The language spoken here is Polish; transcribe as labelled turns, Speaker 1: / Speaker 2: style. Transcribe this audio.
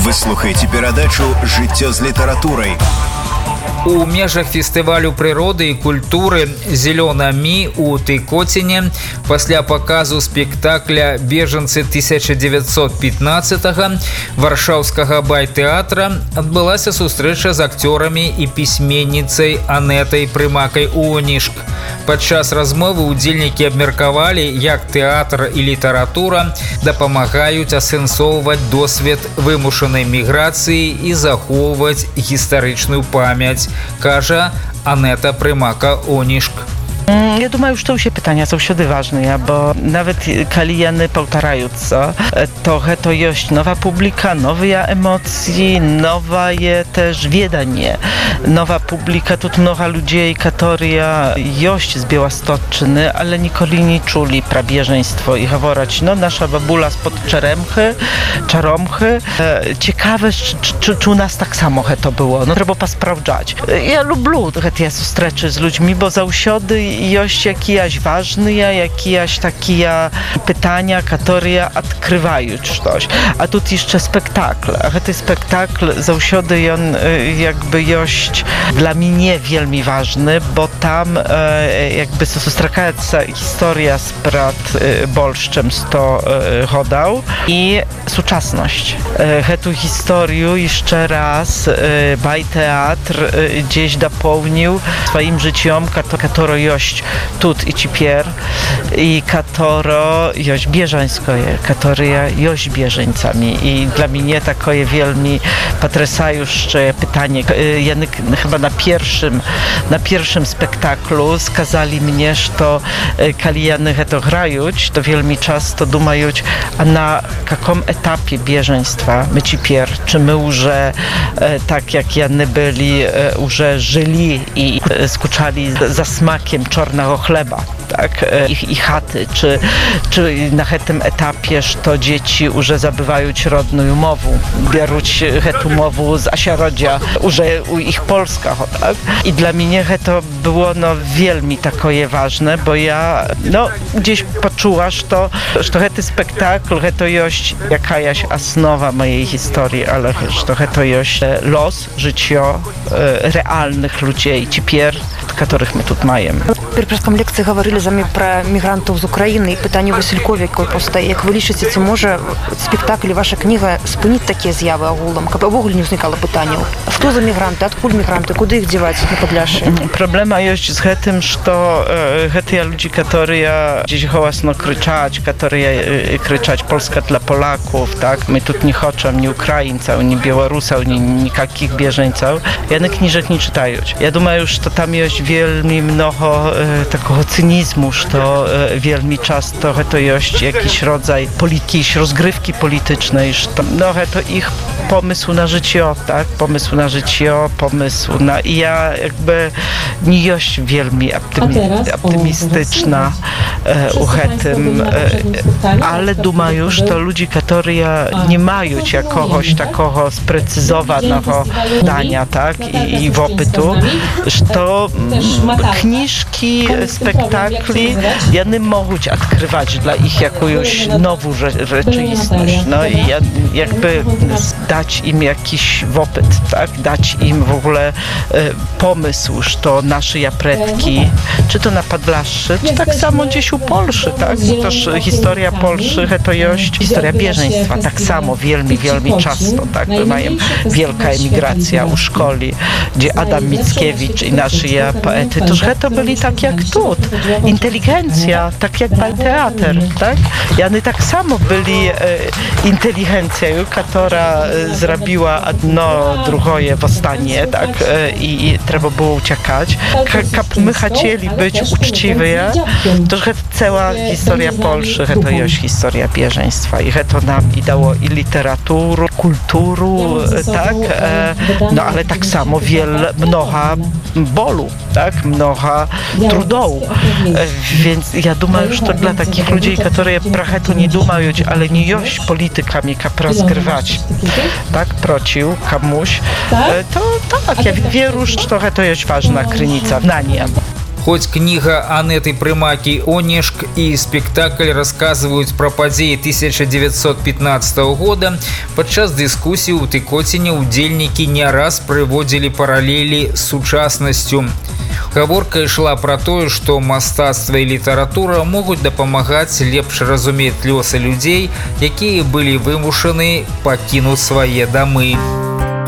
Speaker 1: Вы слухаеце перадачу «Жыццё з літаратурай».
Speaker 2: У межах фестывалю прыроды і культуры «Зелёна Мі» у Тыкоціне пасля паказу спектакля «Бежанцы 1915-го» варшаўскага байтэатра адбылася сустрэча з акцёрамі і пісьменніцай Анетай Прымакай-Онішк. Падчас размовы удзельнікі абмеркавалі, як тэатр і літаратура дапамагаюць асэнсоўваць досвед вымушанай міграцыі і захоўваць гістарычную памяць, кажа Анета Прымака-Онішк.
Speaker 3: Ja думаю, што ўсе пытання заўсёды важныя, бо нават калі яны паўтараюцца, то гэта ёсць нова публіка, новыя эмоцыі, новае też веданне. Nowa publika, тут много людей, которые ёсць з Białostocczyny, ale nikoли nie czuli про bieżeństwo i говорять, no nasza babula spod Czaromchy. Ciekawe, czy u nas tak samo to było, no trzeba posprawdzać. Ja lubię te zustreczy z ludźmi, bo zаўсёды ёсць jakieś ważne, jakieś takie pytania, które odkrywają coś. A тут jeszcze spektakl. A ten spektakl zаўсёdy on jakby ёсць dla mnie wielmi ważny, bo tam jakby zostrzekaється historia sprzed bolszczem 100 hodał i współczesność. Tę historię jeszcze raz bajteatr gdzieś dopełnił swoim życiem, które jest тут i cipier i które jest bieżeńskie, które jest bieżeńcami. I dla mnie takie wielmi patresajuszcze pytanie. Chyba na pierwszym spektaklu skazali mnie, że kiedy jany to grają, to wielmi często dumają, a na jakim etapie bieżeństwa my cipier, czy my już tak jak jany byli, już żyli i skuczali za smakiem czarnego chleba, tak, i chaty, czy na tym etapie, że to dzieci już zabywają rodną mowę, biorą tę mowę z asiarodzia, już u ich Polska, tak? I dla mnie to było wielmi takie ważne, bo ja gdzieś poczuła, że to ten spektakl to jest jakaś osnowa mojej historii, ale że to jest los życia realnych ludzi, cipier, których my tu mamy.
Speaker 4: Перед першым лекцыі гаварылі з вами пра мігрантаў з Украіны і пытанне Васількова, якое паўстае. Як вы лічыце, ці можа спектакль і ваша кніга спыніць такія з'явы агулам, каб увогуле не ўзнікала пытанняў? Што за мігранты, адкуль мігранты, куды іх дзяваць на Падляшшы?
Speaker 3: Проблема ёсць з гэтым, што гэтыя людзі, которые gdzieś hołasno крычаць, которые крычаць Polska dla Polaków, tak? My тут не хочам ні украінцаў, ні беларусаў, ні никаких беженцаў. Яны кніжак не чытаюць. Я думаю, што там ёсць вельмі mnoho takiego cynizmu, że wielmi często to jest jakiś rodzaj polityki, rozgrywki politycznej, że to ich pomysł na życie, tak? Pomysł na życie, pomysł na... I ja jakby nie jest wielmi optymistyczna u tym, ale думаю, że to ludzie, którzy nie mają jakiegoś takiego sprecyzowanego zdania, tak? I opytu, że to kniżki, spektakli, one mogą odkrywać dla ich jakąś nową rzeczywistość. No i jakby dać im jakiś opyt, tak? Dać im w ogóle pomysł, że to nasze japretki, czy to na Podlaszy, czy tak samo gdzieś u Polszy, tak? Bo też historia Polszy to jest historia bieżeństwa, tak samo wielmi często, tak? Mają wielka emigracja u szkoli, gdzie Adam Mickiewicz i nasi poety, to byli tak jak tu, inteligencja, tak jak bajteatr, tak? I oni tak samo byli inteligencją, która zrobiła jedno, drugie powstanie, tak? I trzeba było uciekać. Jak my chcieli być uczciwi, to cała historia Polszy to jest historia bieżeństwa i to nam i dało i literaturę, kulturę, tak? No ale tak samo mnoho bolu, tak? Mnoho trudów. Więc ja думаю, że dla takich ludzi, którzy trochę to nie dumają, ale nie jest politykami, jak rozgrywać, tak? Procił komuś, to tak, ja wierzę, że to jest ważna krynica znania.
Speaker 2: Хоть книга Анеты Прымакі «Онешк» и спектакль рассказывают про подеи 1915 года, подчас дискуссии у Тыкоціне удзельники не раз приводили параллели с сучаснасцю. Гаворка шла про то, что мастацтва и литература могут дапамагаць лепш разумець лёсы людей, якія были вымушаны покинуть свои домы.